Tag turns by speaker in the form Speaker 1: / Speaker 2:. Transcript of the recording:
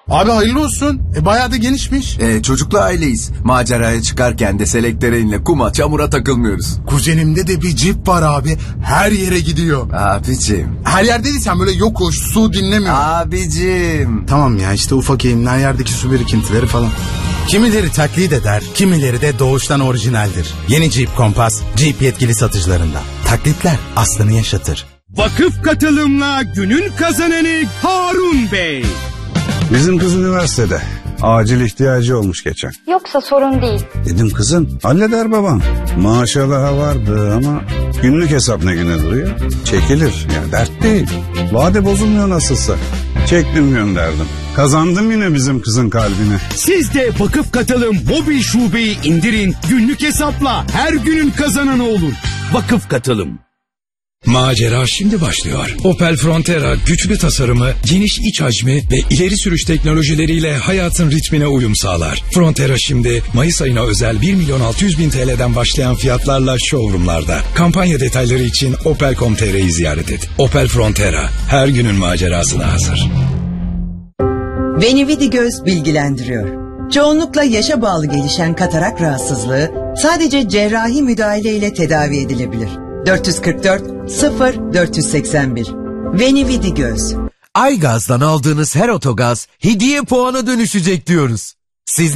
Speaker 1: Abi hayırlı olsun. Bayağı da genişmiş.
Speaker 2: Çocuklu aileyiz. Maceraya çıkarken de selektörünle kuma çamura takılmıyoruz.
Speaker 1: Kuzenimde de bir Jeep var abi. Her yere gidiyor.
Speaker 2: Abicim.
Speaker 1: Her yerdeysen böyle yokuş, su dinlemiyor.
Speaker 2: Abicim.
Speaker 1: Tamam ya, işte ufak eğimler, yerdeki su birikintileri falan. Kimileri taklit eder, kimileri de doğuştan orijinaldir. Yeni Jeep Compass, Jeep yetkili satıcılarında. Taklitler aslını yaşatır.
Speaker 3: Vakıf katılımla günün kazananı Harun Bey.
Speaker 4: Bizim kız üniversitede. Acil ihtiyacı olmuş geçen.
Speaker 5: Yoksa sorun değil.
Speaker 4: Dedim kızım halleder babam. Maşallah vardı ama günlük hesap ne güne duruyor? Çekilir yani, dert değil. Vade bozulmuyor nasılsa. Çektim gönderdim. Kazandım yine bizim kızın kalbini.
Speaker 3: Siz de Vakıf Katılım mobil şubeyi indirin. Günlük hesapla her günün kazananı olun. Vakıf Katılım.
Speaker 6: Macera şimdi başlıyor. Opel Frontera güçlü tasarımı, geniş iç hacmi ve ileri sürüş teknolojileriyle hayatın ritmine uyum sağlar. Frontera şimdi Mayıs ayına özel 1.600.000 TL'den başlayan fiyatlarla showroomlarda. Kampanya detayları için opel.com.tr'yi ziyaret et. Opel Frontera her günün macerasına hazır.
Speaker 7: Venividi Göz bilgilendiriyor. Çoğunlukla yaşa bağlı gelişen katarak rahatsızlığı sadece cerrahi müdahale ile tedavi edilebilir. 444 0481 Venividi Göz.
Speaker 8: Aygaz'dan aldığınız her otogaz hediye puana dönüşecek diyoruz. Siz